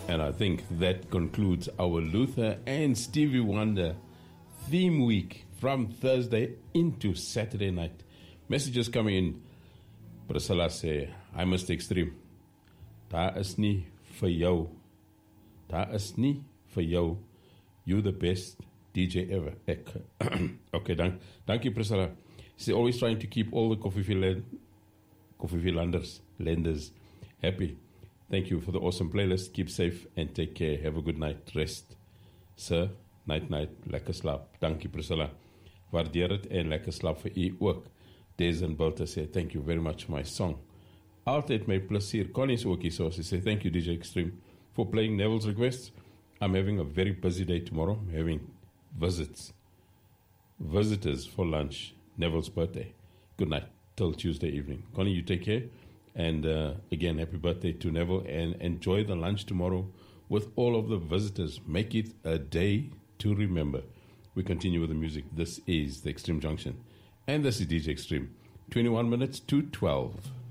And I think that concludes our Luther and Stevie Wonder theme week from Thursday into Saturday night. Messages coming in. Priscilla sê, I must extreme. Daar is nie vir jou. Daar is nie vir jou. You the best DJ ever. Okay, dankie Priscilla. She's always trying to keep all the Koffielanders lenders happy. Thank you for the awesome playlist. Keep safe and take care. Have a good night. Rest. Sir, night. Lekker slaap. Dankie Priscilla. Waardeer het en lekker slaap vir u ook. Des en Bulta sê, thank you very much for my song. Altyd my plesier. Connie's ook hier so. She say, thank you DJ Extreme for playing Neville's requests. I'm having a very busy day tomorrow. I'm having visitors for lunch. Neville's birthday. Good night till Tuesday evening. Connie, you take care. And again, happy birthday to Neville. And enjoy the lunch tomorrow with all of the visitors. Make it a day to remember. We continue with the music. This is the Extreme Junction. And this is DJ Extreme. 21 minutes to 12.